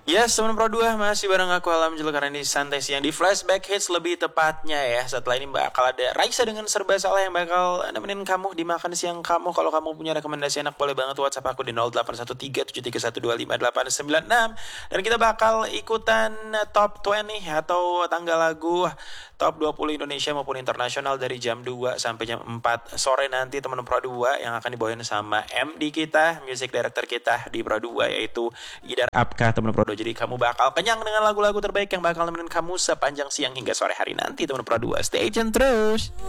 Yes, teman Pro 2 masih bareng aku Alam Jul karena ini santai siang di Flashback Hits lebih tepatnya ya. Setelah ini bakal ada Raisa dengan serba salah yang bakal nemenin kamu di makan siang kamu. Kalau kamu punya rekomendasi enak boleh banget WhatsApp aku di 081373125896. Dan kita bakal ikutan top 20 atau tanggal lagu top 20 Indonesia maupun internasional dari jam 2 sampai jam 4 sore nanti teman Pro 2 yang akan dibawain sama MD kita, music director kita di Pro 2 yaitu Idar Apkah teman Pro 2. Jadi kamu bakal kenyang dengan lagu-lagu terbaik yang bakal nemenin kamu sepanjang siang hingga sore hari nanti teman Pro 2. Stay tune terus.